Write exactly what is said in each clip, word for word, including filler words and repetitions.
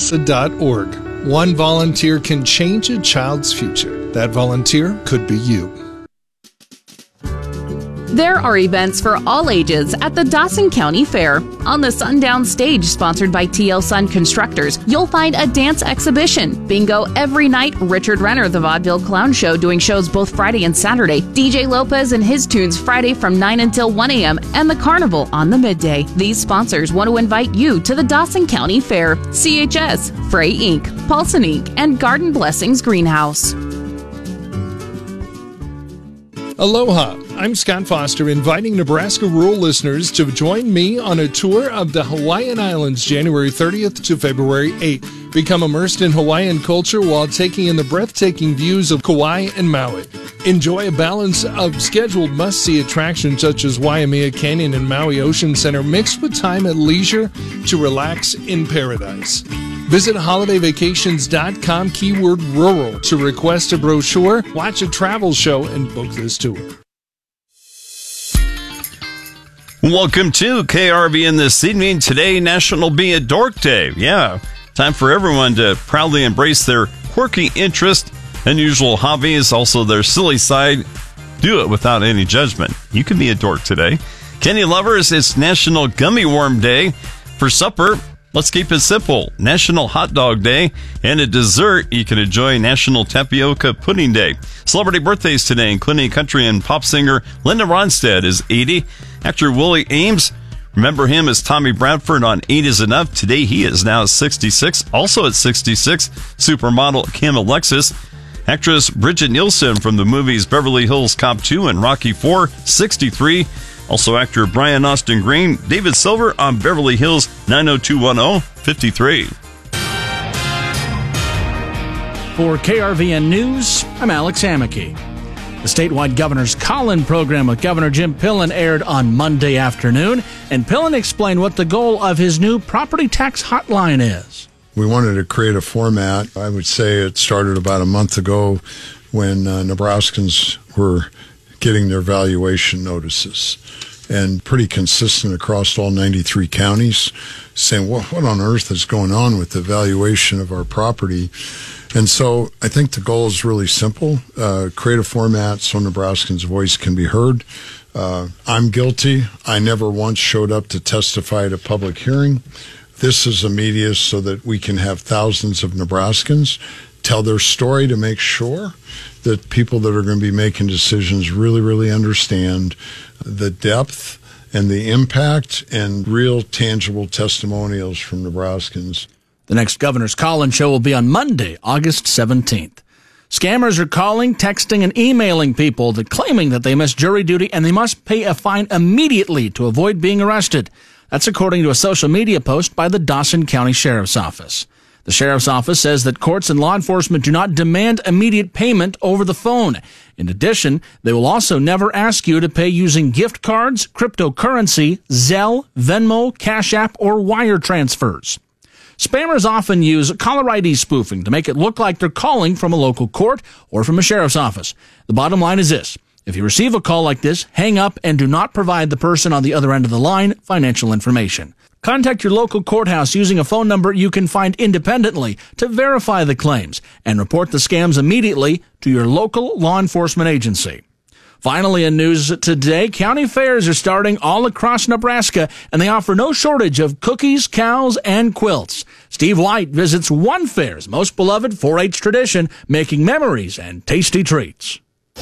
S dot org. One volunteer can change a child's future. That volunteer could be you. There are events for all ages at the Dawson County Fair. On the Sundown stage, sponsored by T L Sun Constructors, you'll find a dance exhibition, bingo every night, Richard Renner, the Vaudeville Clown Show, doing shows both Friday and Saturday, D J Lopez and his tunes Friday from nine until one a.m., and the Carnival on the midday. These sponsors want to invite you to the Dawson County Fair. C H S, Frey Incorporated, Paulson Incorporated, and Garden Blessings Greenhouse. Aloha, I'm Scott Foster, inviting Nebraska rural listeners to join me on a tour of the Hawaiian Islands January thirtieth to February eighth. Become immersed in Hawaiian culture while taking in the breathtaking views of Kauai and Maui. Enjoy a balance of scheduled must-see attractions such as Waimea Canyon and Maui Ocean Center mixed with time at leisure to relax in paradise. Visit holiday vacations dot com, keyword rural, to request a brochure, watch a travel show, and book this tour. Welcome to K R V N this evening. Today, National Be a Dork Day. Yeah, time for everyone to proudly embrace their quirky interest, unusual hobbies, also their silly side. Do it without any judgment. You can be a dork today. Candy lovers, it's National Gummy Worm Day. For supper, let's keep it simple. National Hot Dog Day. And at dessert, you can enjoy National Tapioca Pudding Day. Celebrity birthdays today, including country and pop singer Linda Ronstadt is eighty. Actor Willie Ames, remember him as Tommy Bradford on Eight Is Enough. Today he is now sixty-six. Also at sixty-six, supermodel Kim Alexis. Actress Bridget Nielsen from the movies Beverly Hills Cop two and Rocky four, sixty-three. Also actor Brian Austin Green, David Silver on Beverly Hills nine oh two one oh, fifty-three. For K R V N News, I'm Alex Hammaky. The statewide Governor's Call-In program with Governor Jim Pillen aired on Monday afternoon, and Pillen explained what the goal of his new property tax hotline is. We wanted to create a format. I would say it started about a month ago when uh, Nebraskans were getting their valuation notices, and pretty consistent across all ninety-three counties, saying, what, what on earth is going on with the valuation of our property? And so I think the goal is really simple. Uh, create a format so Nebraskans' voice can be heard. Uh, I'm guilty. I never once showed up to testify at a public hearing. This is a media so that we can have thousands of Nebraskans tell their story to make sure that people that are going to be making decisions really, really understand the depth and the impact and real tangible testimonials from Nebraskans. The next Governor's Call-In show will be on Monday, August seventeenth. Scammers are calling, texting, and emailing people that claiming that they missed jury duty and they must pay a fine immediately to avoid being arrested. That's according to a social media post by the Dawson County Sheriff's Office. The Sheriff's Office says that courts and law enforcement do not demand immediate payment over the phone. In addition, they will also never ask you to pay using gift cards, cryptocurrency, Zelle, Venmo, Cash App, or wire transfers. Spammers often use caller I D spoofing to make it look like they're calling from a local court or from a sheriff's office. The bottom line is this. If you receive a call like this, hang up and do not provide the person on the other end of the line financial information. Contact your local courthouse using a phone number you can find independently to verify the claims and report the scams immediately to your local law enforcement agency. Finally, in news today, county fairs are starting all across Nebraska, and they offer no shortage of cookies, cows, and quilts. Steve White visits one fair's most beloved four H tradition, making memories and tasty treats.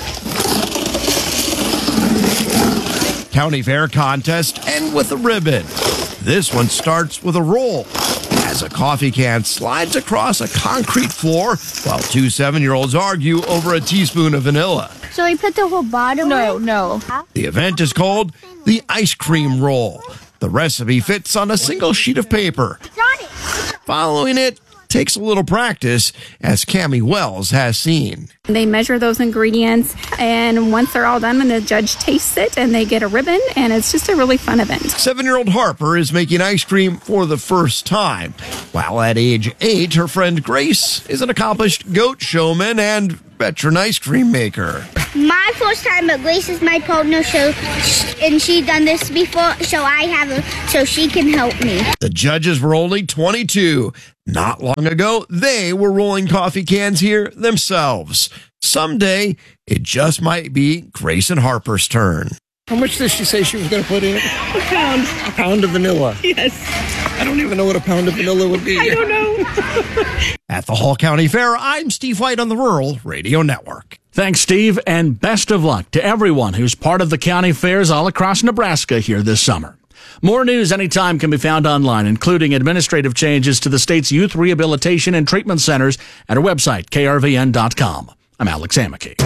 County fair contest end with a ribbon. This one starts with a roll as a coffee can slides across a concrete floor while two seven-year-olds argue over a teaspoon of vanilla. So we put the whole bottom? No, no. The event is called the ice cream roll. The recipe fits on a single sheet of paper. Following it takes a little practice, as Cammie Wells has seen. They measure those ingredients, and once they're all done, and the judge tastes it, and they get a ribbon, and it's just a really fun event. Seven-year-old Harper is making ice cream for the first time, while at age eight, her friend Grace is an accomplished goat showman and veteran ice cream maker. my first time, but Grace is my partner, so and she done this before, so I have her, so she can help me. The judges were only twenty-two. Not long ago, they were rolling coffee cans here themselves. Someday, it just might be Grace and Harper's turn. How much did she say she was going to put in it? A pound. A pound of vanilla. Yes. I don't even know what a pound of vanilla would be. I don't know. At the Hall County Fair, I'm Steve White on the Rural Radio Network. Thanks, Steve, and best of luck to everyone who's part of the county fairs all across Nebraska here this summer. More news anytime can be found online, including administrative changes to the state's youth rehabilitation and treatment centers at our website, K R V N dot com. I'm Alex Amicky.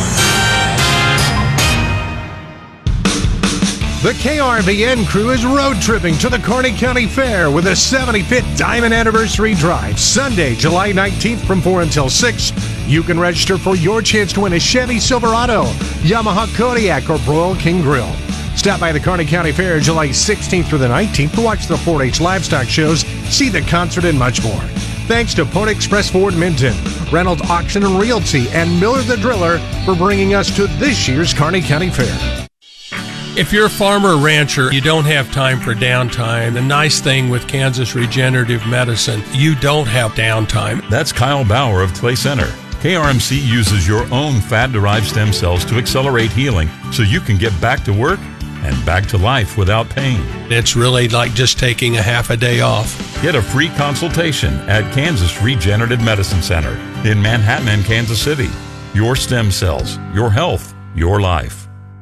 The K R V N crew is road tripping to the Kearney County Fair with a seventy-fifth Diamond Anniversary Drive, Sunday, July nineteenth from four until six. You can register for your chance to win a Chevy Silverado, Yamaha Kodiak, or Broil King Grill. Stop by the Kearney County Fair July sixteenth through the nineteenth to watch the four H livestock shows, see the concert, and much more. Thanks to Pony Express Ford Minton, Reynolds Auction and Realty, and Miller the Driller for bringing us to this year's Kearney County Fair. If you're a farmer or rancher, you don't have time for downtime. The nice thing with Kansas Regenerative Medicine, you don't have downtime. That's Kyle Bauer of Clay Center. K R M C uses your own fat-derived stem cells to accelerate healing so you can get back to work and back to life without pain. It's really like just taking a half a day off. Get a free consultation at Kansas Regenerative Medicine Center in Manhattan and Kansas City. Your stem cells, your health, your life.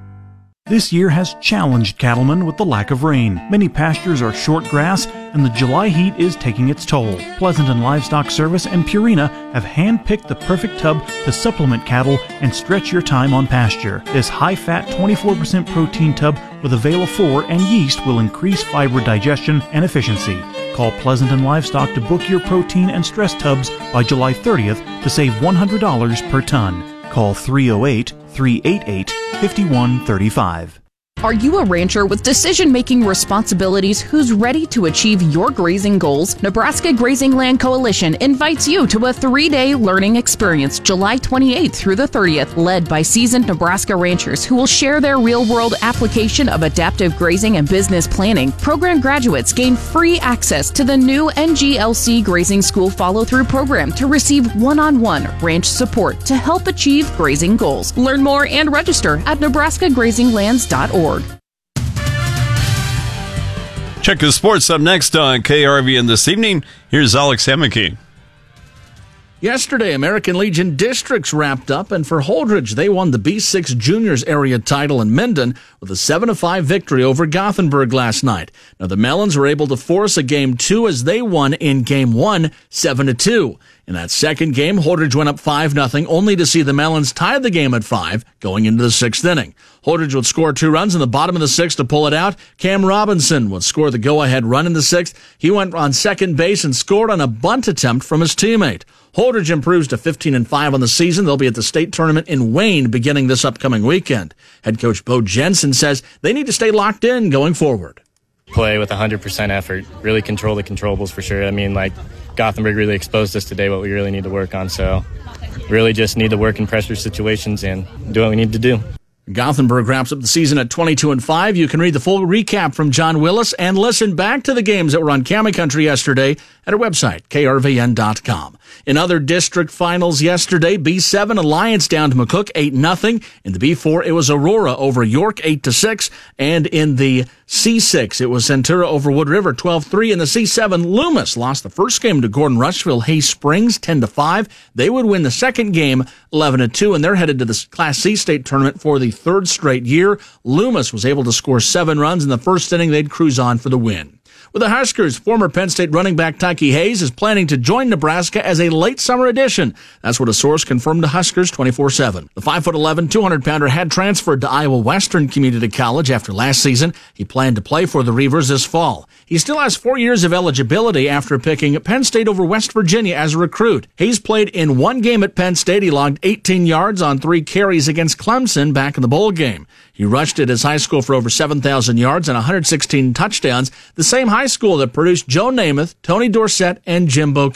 This year has challenged cattlemen with the lack of rain. Many pastures are short grass, and the July heat is taking its toll. Pleasanton Livestock Service and Purina have hand-picked the perfect tub to supplement cattle and stretch your time on pasture. This high-fat, twenty-four percent protein tub with Avela four and yeast will increase fiber digestion and efficiency. Call Pleasanton Livestock to book your protein and stress tubs by July thirtieth to save one hundred dollars per ton. Call three oh eight, three eight eight, five one three five. Are you a rancher with decision-making responsibilities who's ready to achieve your grazing goals? Nebraska Grazing Land Coalition invites you to a three-day learning experience July twenty-eighth through the thirtieth, led by seasoned Nebraska ranchers who will share their real-world application of adaptive grazing and business planning. Program graduates gain free access to the new N G L C Grazing School Follow-Through Program to receive one-on-one ranch support to help achieve grazing goals. Learn more and register at nebraska grazing lands dot org. Check the sports up next on K R V N this evening. Here's Alex Amicky. Yesterday, American Legion Districts wrapped up, and for Holdridge, they won the B six Juniors area title in Minden with a seven to five victory over Gothenburg last night. Now, the Melons were able to force a game two as they won in game one, seven to two. In that second game, Holdridge went up five nothing, only to see the Melons tie the game at five going into the sixth inning. Holdridge would score two runs in the bottom of the sixth to pull it out. Cam Robinson would score the go-ahead run in the sixth. He went on second base and scored on a bunt attempt from his teammate. Holdridge improves to fifteen and five on the season. They'll be at the state tournament in Wayne beginning this upcoming weekend. Head coach Bo Jensen says they need to stay locked in going forward. Play with one hundred percent effort, really control the controllables for sure. I mean, like, Gothenburg really exposed us today what we really need to work on, so really just need to work in pressure situations and do what we need to do. Gothenburg wraps up the season at twenty-two and five. You can read the full recap from John Willis and listen back to the games that were on Cami Country yesterday at our website, K R V N dot com. In other district finals yesterday, B seven Alliance down to McCook eight nothing. In the B four, it was Aurora over York eight to six. And in the C six, it was Centura over Wood River twelve three. In the C seven, Loomis lost the first game to Gordon Rushville Hay Springs ten to five. They would win the second game eleven to two, and they're headed to the Class C state tournament for the third straight year. Loomis was able to score seven runs in the first inning. They'd cruise on for the win. With the Huskers, former Penn State running back Tyke Hayes is planning to join Nebraska as a late summer addition. That's what a source confirmed to Huskers twenty-four seven. The five foot eleven, two hundred pounder had transferred to Iowa Western Community College after last season. He planned to play for the Reavers this fall. He still has four years of eligibility after picking Penn State over West Virginia as a recruit. Hayes played in one game at Penn State. He logged eighteen yards on three carries against Clemson back in the bowl game. He rushed at his high school for over seven thousand yards and one hundred sixteen touchdowns, the same high school that produced Joe Namath, Tony Dorsett, and Jimbo Covert.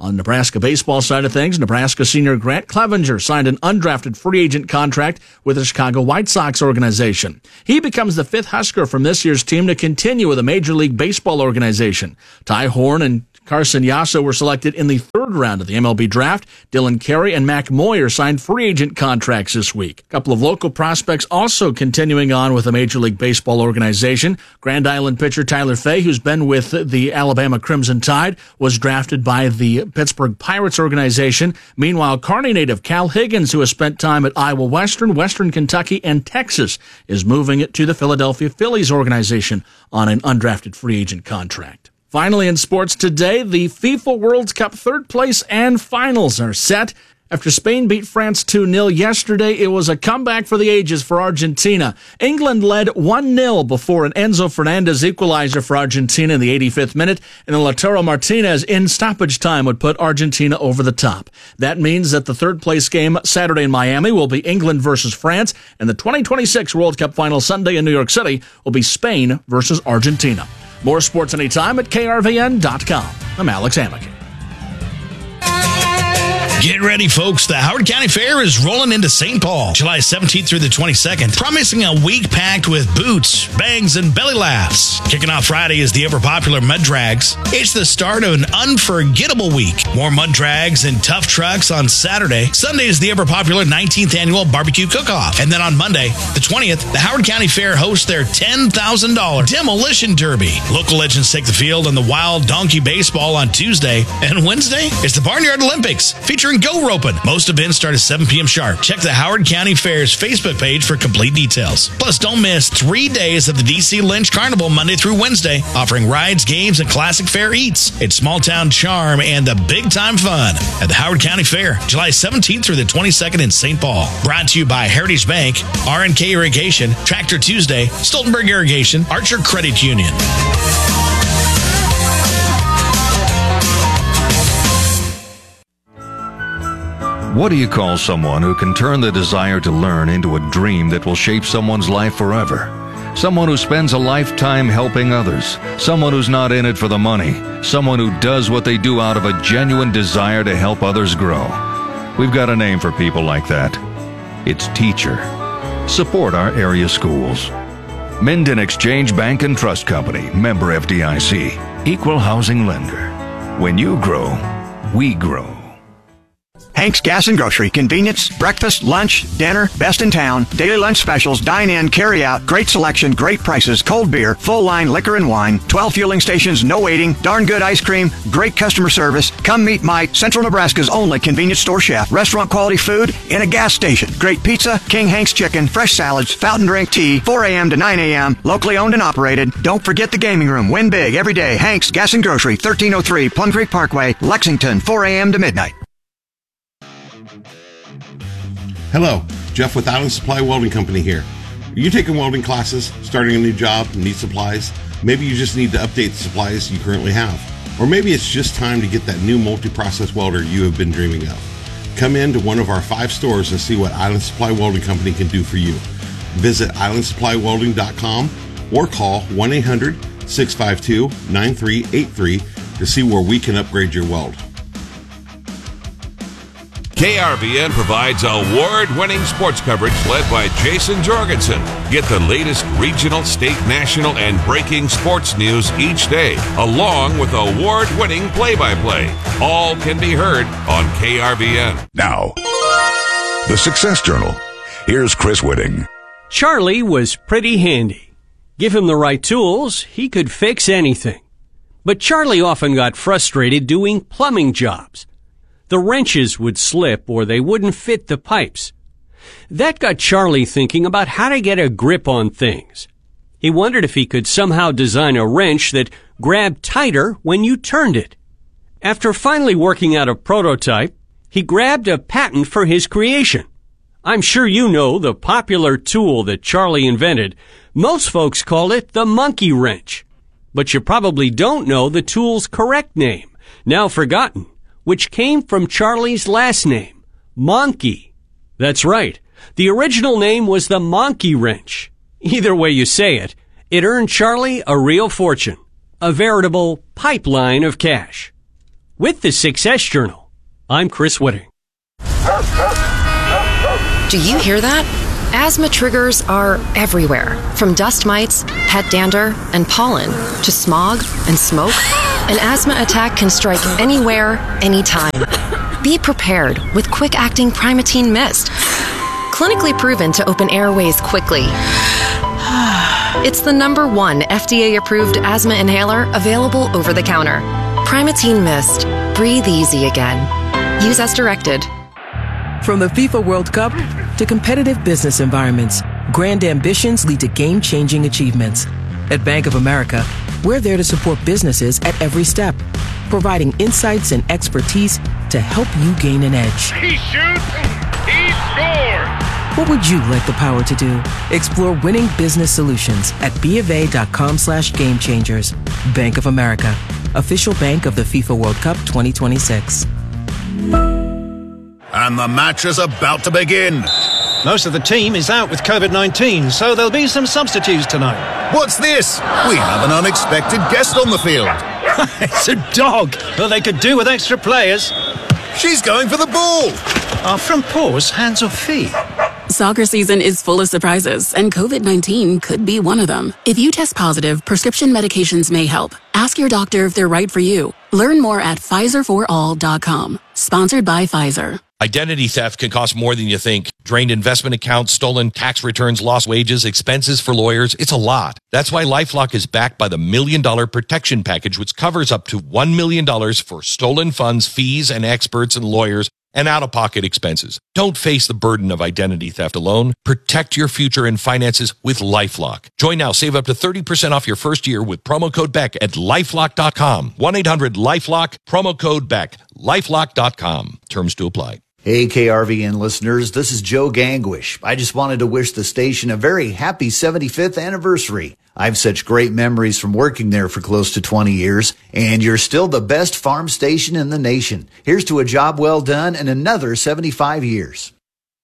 On the Nebraska baseball side of things, Nebraska senior Grant Clevenger signed an undrafted free agent contract with the Chicago White Sox organization. He becomes the fifth Husker from this year's team to continue with a Major League Baseball organization. Ty Horn and Carson Yasso were selected in the third round of the M L B draft. Dylan Carey and Mac Moyer signed free agent contracts this week. A couple of local prospects also continuing on with the Major League Baseball organization. Grand Island pitcher Tyler Fay, who's been with the Alabama Crimson Tide, was drafted by the Pittsburgh Pirates organization. Meanwhile, Kearney native Cal Higgins, who has spent time at Iowa Western, Western Kentucky, and Texas, is moving to the Philadelphia Phillies organization on an undrafted free agent contract. Finally, in sports today, the FIFA World Cup third place and finals are set. After Spain beat France two nil yesterday, it was a comeback for the ages for Argentina. England led one nil before an Enzo Fernandez equalizer for Argentina in the eighty-fifth minute, and then Lautaro Martinez in stoppage time would put Argentina over the top. That means that the third-place game Saturday in Miami will be England versus France, and the twenty twenty-six World Cup final Sunday in New York City will be Spain versus Argentina. More sports anytime at K R V N dot com. I'm Alex Amick. Get ready, folks. The Howard County Fair is rolling into Saint Paul, July seventeenth through the twenty-second, promising a week packed with boots, bangs, and belly laughs. Kicking off Friday is the ever-popular Mud Drags. It's the start of an unforgettable week. More Mud Drags and tough trucks on Saturday. Sunday is the ever-popular nineteenth Annual Barbecue Cook-Off. And then on Monday, the twentieth, the Howard County Fair hosts their ten thousand dollars Demolition Derby. Local legends take the field on the Wild Donkey Baseball on Tuesday. And Wednesday is the Barnyard Olympics, featuring Go Roping. Most events start at seven p.m. sharp. Check the Howard County Fair's Facebook page for complete details. Plus, don't miss three days of the D C Lynch Carnival Monday through Wednesday, offering rides, games, and classic fair eats. It's small town charm and the big time fun at the Howard County Fair, July seventeenth through the twenty-second in Saint Paul. Brought to you by Heritage Bank, R and K Irrigation, Tractor Tuesday, Stoltenberg Irrigation, Archer Credit Union. What do you call someone who can turn the desire to learn into a dream that will shape someone's life forever? Someone who spends a lifetime helping others. Someone who's not in it for the money. Someone who does what they do out of a genuine desire to help others grow. We've got a name for people like that. It's teacher. Support our area schools. Minden Exchange Bank and Trust Company, member F D I C, equal housing lender. When you grow, we grow. Hank's Gas and Grocery. Convenience, breakfast, lunch, dinner, best in town, daily lunch specials, dine-in, carry-out, great selection, great prices, cold beer, full-line liquor and wine, twelve fueling stations, no waiting, darn good ice cream, great customer service. Come meet Mike, Central Nebraska's only convenience store chef. Restaurant-quality food in a gas station. Great pizza, King Hank's chicken, fresh salads, fountain drink, tea, four a.m. to nine a.m., locally owned and operated. Don't forget the gaming room. Win big every day. Hank's Gas and Grocery, thirteen oh three Plum Creek Parkway, Lexington, four a.m. to midnight. Hello, Jeff with Island Supply Welding Company here. Are you taking welding classes, starting a new job, need supplies? Maybe you just need to update the supplies you currently have. Or maybe it's just time to get that new multi-process welder you have been dreaming of. Come in to one of our five stores and see what Island Supply Welding Company can do for you. Visit island supply welding dot com or call one eight hundred six five two nine three eight three to see where we can upgrade your weld. K R V N provides award-winning sports coverage led by Jason Jorgensen. Get the latest regional, state, national, and breaking sports news each day, along with award-winning play-by-play. All can be heard on K R V N. Now, the Success Journal. Here's Chris Whitting. Charlie was pretty handy. Give him the right tools, he could fix anything. But Charlie often got frustrated doing plumbing jobs. The wrenches would slip or they wouldn't fit the pipes. That got Charlie thinking about how to get a grip on things. He wondered if he could somehow design a wrench that grabbed tighter when you turned it. After finally working out a prototype, he grabbed a patent for his creation. I'm sure you know the popular tool that Charlie invented. Most folks call it the monkey wrench. But you probably don't know the tool's correct name, now forgotten, which came from Charlie's last name, Monkey. That's right. The original name was the Monkey Wrench. Either way you say it, it earned Charlie a real fortune, a veritable pipeline of cash. With the Success Journal, I'm Chris Whitting. Do you hear that? Asthma triggers are everywhere, from dust mites, pet dander, and pollen, to smog and smoke. An asthma attack can strike anywhere, anytime. Be prepared with quick-acting Primatene Mist. Clinically proven to open airways quickly. It's the number one F D A-approved asthma inhaler available over the counter. Primatene Mist. Breathe easy again. Use as directed. From the FIFA World Cup to competitive business environments, grand ambitions lead to game-changing achievements. At Bank of America, we're there to support businesses at every step, providing insights and expertise to help you gain an edge. He shoots, he scores! What would you like the power to do? Explore winning business solutions at BofA.com slash game changers. Bank of America, official bank of the FIFA World Cup twenty twenty-six. And the match is about to begin. Most of the team is out with COVID nineteen, so there'll be some substitutes tonight. What's this? We have an unexpected guest on the field. It's a dog. Well, they could do with extra players. She's going for the ball. Are front paws hands or feet? Soccer season is full of surprises, and COVID nineteen could be one of them. If you test positive, prescription medications may help. Ask your doctor if they're right for you. Learn more at Pfizer for all dot com. Sponsored by Pfizer. Identity theft can cost more than you think. Drained investment accounts, stolen tax returns, lost wages, expenses for lawyers. It's a lot. That's why LifeLock is backed by the Million Dollar Protection Package, which covers up to one million dollars for stolen funds, fees, and experts and lawyers, and out-of-pocket expenses. Don't face the burden of identity theft alone. Protect your future and finances with LifeLock. Join now. Save up to thirty percent off your first year with promo code Beck at lifelock dot com. one eight hundred lifelock, promo code Beck, lifelock dot com. Terms to apply. Hey, K R V N listeners, this is Joe Gangwish. I just wanted to wish the station a very happy seventy-fifth anniversary. I have such great memories from working there for close to twenty years, and you're still the best farm station in the nation. Here's to a job well done and another seventy-five years.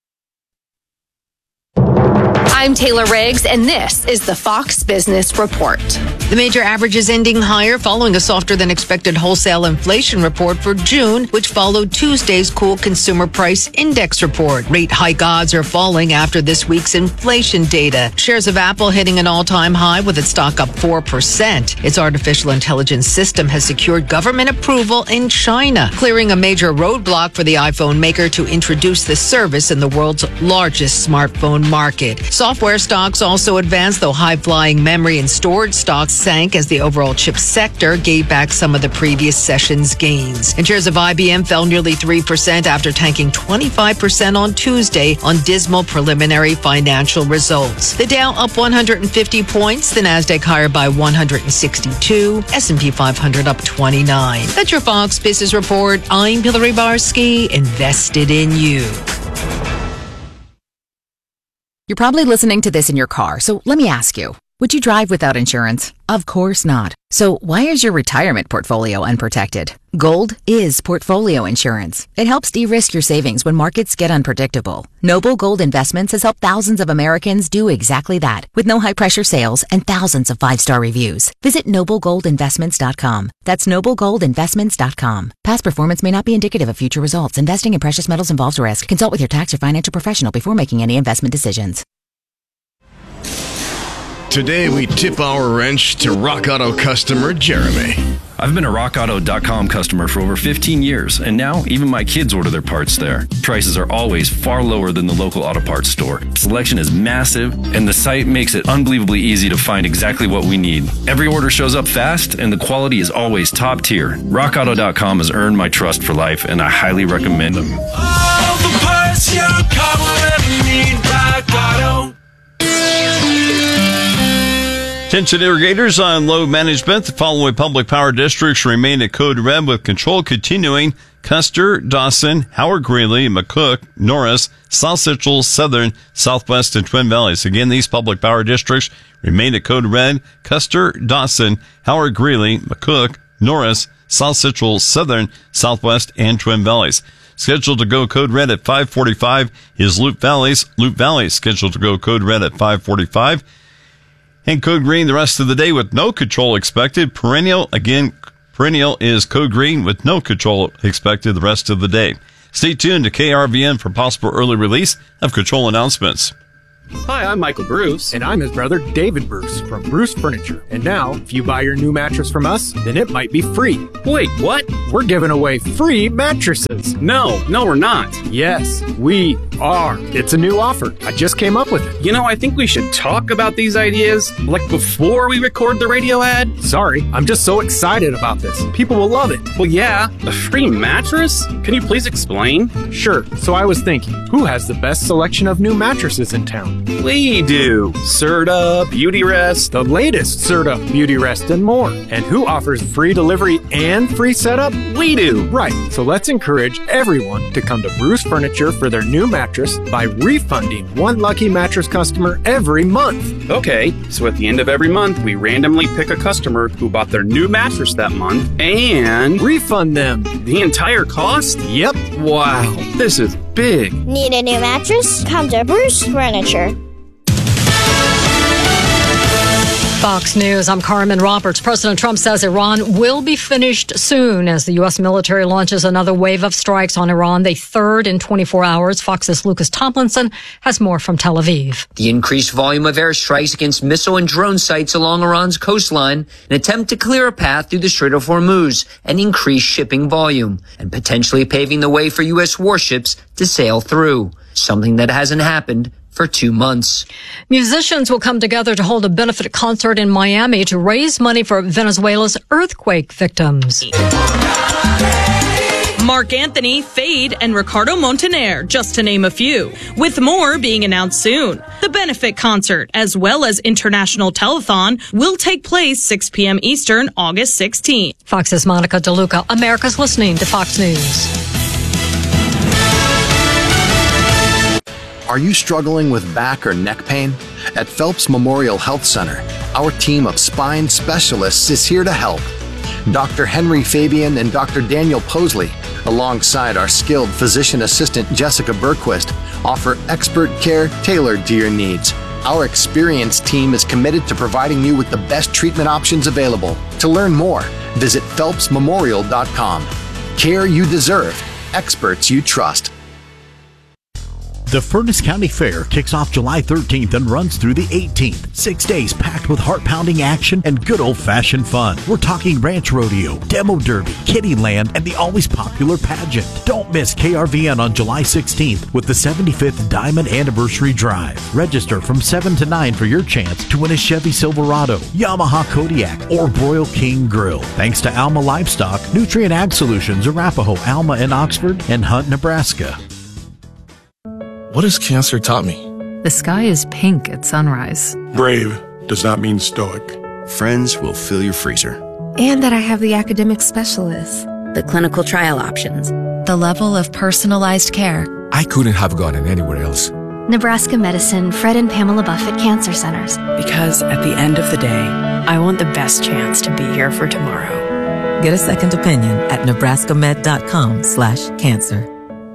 I'm Taylor Riggs, and this is the Fox Business Report. The major averages ending higher following a softer than expected wholesale inflation report for June, which followed Tuesday's cool consumer price index report. Rate hike odds are falling after this week's inflation data. Shares of Apple hitting an all-time high with its stock up four percent. Its artificial intelligence system has secured government approval in China, clearing a major roadblock for the iPhone maker to introduce the service in the world's largest smartphone market. Software stocks also advanced, though high-flying memory and storage stocks sank as the overall chip sector gave back some of the previous session's gains. And shares of I B M fell nearly three percent after tanking twenty-five percent on Tuesday on dismal preliminary financial results. The Dow up one hundred fifty points, the Nasdaq higher by one hundred sixty-two, S and P five hundred up twenty-nine. That's your Fox Business Report. I'm Hillary Barsky, invested in you. You're probably listening to this in your car, so let me ask you, would you drive without insurance? Of course not. So why is your retirement portfolio unprotected? Gold is portfolio insurance. It helps de-risk your savings when markets get unpredictable. Noble Gold Investments has helped thousands of Americans do exactly that, with no high-pressure sales and thousands of five-star reviews. Visit noble gold investments dot com. That's noble gold investments dot com. Past performance may not be indicative of future results. Investing in precious metals involves risk. Consult with your tax or financial professional before making any investment decisions. Today, we tip our wrench to Rock Auto customer Jeremy. I've been a rock auto dot com customer for over fifteen years, and now even my kids order their parts there. Prices are always far lower than the local auto parts store. Selection is massive, and the site makes it unbelievably easy to find exactly what we need. Every order shows up fast, and the quality is always top tier. rock auto dot com has earned my trust for life, and I highly recommend them. All the parts your car will ever need, Rock Auto. Attention irrigators on load management. The following public power districts remain at code red with control continuing. Custer, Dawson, Howard Greeley, McCook, Norris, South Central, Southern, Southwest, and Twin Valleys. Again, these public power districts remain at code red. Custer, Dawson, Howard Greeley, McCook, Norris, South Central, Southern, Southwest, and Twin Valleys. Scheduled to go code red at five forty-five is Loup Valleys. Loup Valley scheduled to go code red at five forty-five. And code green the rest of the day with no control expected. Perennial, again, Perennial is code green with no control expected the rest of the day. Stay tuned to K R V N for possible early release of control announcements. Hi, I'm Michael Bruce. And I'm his brother, David Bruce, from Bruce Furniture. And now, if you buy your new mattress from us, then it might be free. Wait, what? We're giving away free mattresses. No, no, we're not. Yes, we are. It's a new offer. I just came up with it. You know, I think we should talk about these ideas, like before we record the radio ad. Sorry, I'm just so excited about this. People will love it. Well, yeah, a free mattress? Can you please explain? Sure. So I was thinking, who has the best selection of new mattresses in town? We do. Serta, Beautyrest, the latest Serta, Beautyrest, and more. And who offers free delivery and free setup? We do. Right. So let's encourage everyone to come to Bruce Furniture for their new mattress by refunding one lucky mattress customer every month. Okay, so at the end of every month, we randomly pick a customer who bought their new mattress that month and refund them the entire cost? Yep. Wow, this is big. Need a new mattress? Come to Bruce Furniture. Fox News, I'm Carmen Roberts. President Trump says Iran will be finished soon as the U S military launches another wave of strikes on Iran, the third in twenty-four hours. Fox's Lucas Tomlinson has more from Tel Aviv. The increased volume of airstrikes against missile and drone sites along Iran's coastline, an attempt to clear a path through the Strait of Hormuz and increase shipping volume, and potentially paving the way for U S warships to sail through, something that hasn't happened for two months. Musicians will come together to hold a benefit concert in Miami to raise money for Venezuela's earthquake victims. Mark Anthony, Fade, and Ricardo Montaner, just to name a few, with more being announced soon. The benefit concert, as well as International Telethon, will take place six p.m. Eastern, August sixteenth. Fox's Monica DeLuca. America's listening to Fox News. Are you struggling with back or neck pain? At Phelps Memorial Health Center, our team of spine specialists is here to help. Doctor Henry Fabian and Doctor Daniel Posley, alongside our skilled physician assistant Jessica Berquist, offer expert care tailored to your needs. Our experienced team is committed to providing you with the best treatment options available. To learn more, visit phelps memorial dot com. Care you deserve, experts you trust. The Furnace County Fair kicks off July thirteenth and runs through the eighteenth. Six days packed with heart-pounding action and good old-fashioned fun. We're talking ranch rodeo, demo derby, kiddie land, and the always popular pageant. Don't miss K R V N on July sixteenth with the seventy-fifth Diamond Anniversary Drive. Register from seven to nine for your chance to win a Chevy Silverado, Yamaha Kodiak, or Broil King Grill. Thanks to Alma Livestock, Nutrient Ag Solutions, Arapahoe, Alma in Oxford, and Hunt, Nebraska. What has cancer taught me? The sky is pink at sunrise. Brave does not mean stoic. Friends will fill your freezer. And that I have the academic specialists, the clinical trial options, the level of personalized care. I couldn't have gotten anywhere else. Nebraska Medicine, Fred and Pamela Buffett Cancer Centers. Because at the end of the day, I want the best chance to be here for tomorrow. Get a second opinion at nebraska med dot com slash cancer.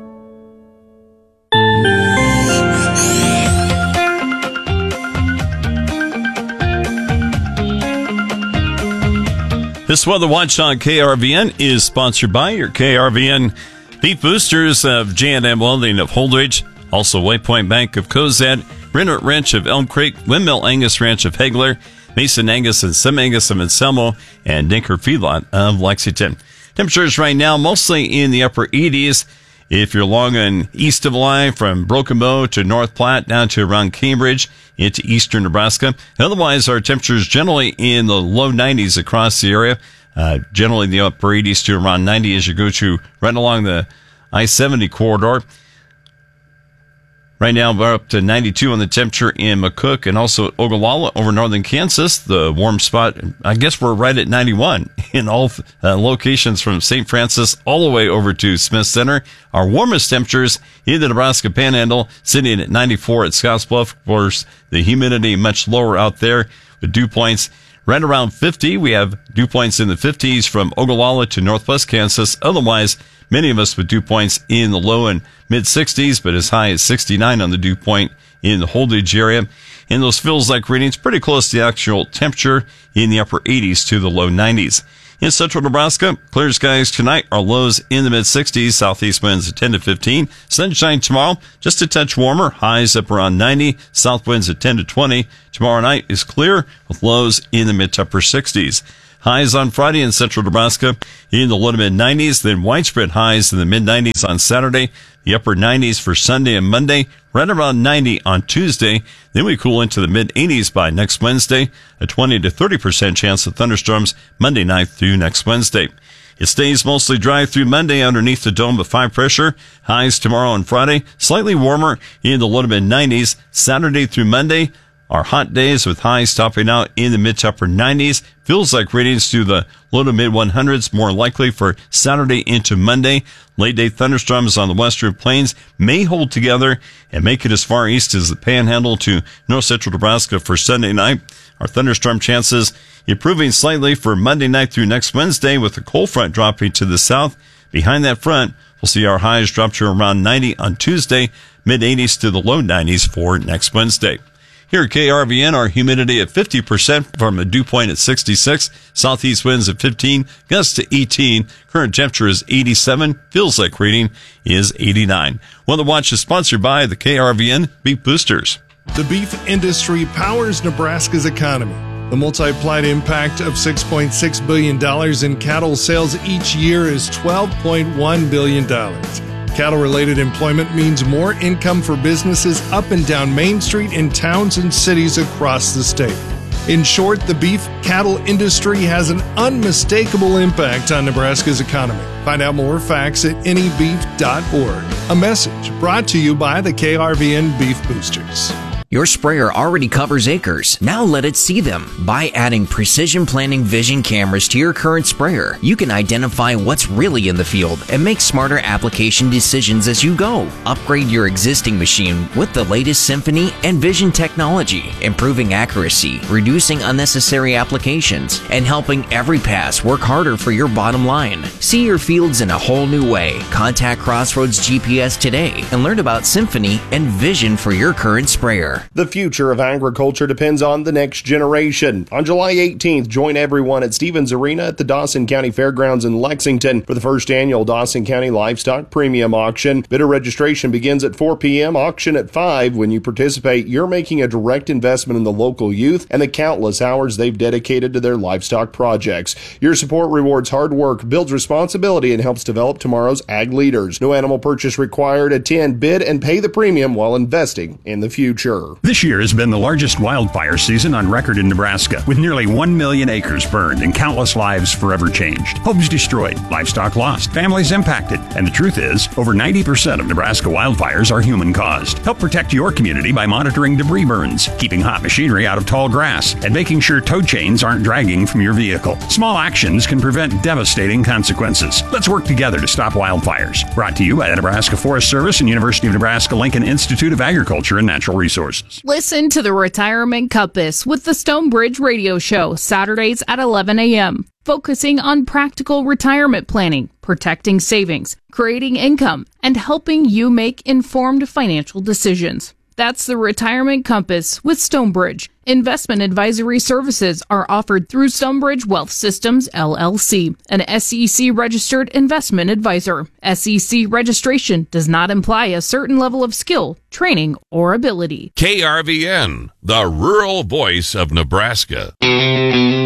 This Weather Watch on K R V N is sponsored by your K R V N Beef Boosters of J and M Welding of Holdridge, also Waypoint Bank of Cozad, Renner Ranch of Elm Creek, Windmill Angus Ranch of Hegler, Mason Angus and Sim Angus of Anselmo, and Dinker Feedlot of Lexington. Temperatures right now mostly in the upper eighties. If you're along and east of the line from Broken Bow to North Platte down to around Cambridge into eastern Nebraska. Otherwise, our temperatures generally in the low nineties across the area. Uh, generally the upper eighties to around ninety as you go to right along the I seventy corridor. Right now, we're up to ninety-two on the temperature in McCook and also at Ogallala over northern Kansas, the warm spot. I guess we're right at ninety-one in all uh, locations from Saint Francis all the way over to Smith Center. Our warmest temperatures in the Nebraska Panhandle, sitting at ninety-four at Scottsbluff. Of course, the humidity much lower out there with dew points right around fifty. We have dew points in the fifties from Ogallala to northwest Kansas. Otherwise, many of us with dew points in the low and mid sixties, but as high as sixty-nine on the dew point in the Holdridge area. And those feels like readings pretty close to the actual temperature in the upper eighties to the low nineties. In central Nebraska, clear skies tonight, our lows in the mid-sixties, southeast winds at ten to fifteen. Sunshine tomorrow, just a touch warmer, highs up around ninety, south winds at ten to twenty. Tomorrow night is clear with lows in the mid to upper sixties. Highs on Friday in central Nebraska in the low to mid nineties, then widespread highs in the mid nineties on Saturday, the upper nineties for Sunday and Monday, right around ninety on Tuesday. Then we cool into the mid eighties by next Wednesday, a twenty to thirty percent chance of thunderstorms Monday night through next Wednesday. It stays mostly dry through Monday underneath the dome of high pressure. Highs tomorrow and Friday, slightly warmer in the low to mid nineties. Saturday through Monday are hot days with highs topping out in the mid to upper nineties. Feels like readings to the low to mid hundreds, more likely for Saturday into Monday. Late day thunderstorms on the western plains may hold together and make it as far east as the Panhandle to north central Nebraska for Sunday night. Our thunderstorm chances improving slightly for Monday night through next Wednesday with the cold front dropping to the south. Behind that front, we'll see our highs drop to around ninety on Tuesday, mid eighties to the low nineties for next Wednesday. Here at K R V N, our humidity at fifty percent from a dew point at sixty-six, southeast winds at fifteen, gusts to eighteen, current temperature is eighty-seven, feels like reading is eighty-nine. Weather Watch is sponsored by the K R V N Beef Boosters. The beef industry powers Nebraska's economy. The multiplied impact of six point six billion dollars in cattle sales each year is twelve point one billion dollars. Cattle-related employment means more income for businesses up and down Main Street in towns and cities across the state. In short, the beef cattle industry has an unmistakable impact on Nebraska's economy. Find out more facts at any beef dot org. A message brought to you by the K R V N Beef Boosters. Your sprayer already covers acres. Now let it see them. By adding Precision Planning Vision cameras to your current sprayer, you can identify what's really in the field and make smarter application decisions as you go. Upgrade your existing machine with the latest Symphony and Vision technology, improving accuracy, reducing unnecessary applications, and helping every pass work harder for your bottom line. See your fields in a whole new way. Contact Crossroads G P S today and learn about Symphony and Vision for your current sprayer. The future of agriculture depends on the next generation. On July eighteenth, join everyone at Stevens Arena at the Dawson County Fairgrounds in Lexington for the first annual Dawson County Livestock Premium Auction. Bidder registration begins at four p.m., auction at five. When you participate, you're making a direct investment in the local youth and the countless hours they've dedicated to their livestock projects. Your support rewards hard work, builds responsibility, and helps develop tomorrow's ag leaders. No animal purchase required. Attend, bid, and pay the premium while investing in the future. This year has been the largest wildfire season on record in Nebraska, with nearly one million acres burned and countless lives forever changed. Homes destroyed, livestock lost, families impacted, and the truth is, over ninety percent of Nebraska wildfires are human-caused. Help protect your community by monitoring debris burns, keeping hot machinery out of tall grass, and making sure tow chains aren't dragging from your vehicle. Small actions can prevent devastating consequences. Let's work together to stop wildfires. Brought to you by the Nebraska Forest Service and University of Nebraska-Lincoln Institute of Agriculture and Natural Resources. Listen to the Retirement Compass with the Stonebridge Radio Show, Saturdays at eleven a.m., focusing on practical retirement planning, protecting savings, creating income, and helping you make informed financial decisions. That's the Retirement Compass with Stonebridge. Investment advisory services are offered through Stonebridge Wealth Systems, L L C, an S E C-registered investment advisor. S E C registration does not imply a certain level of skill, training, or ability. K R V N, the rural voice of Nebraska.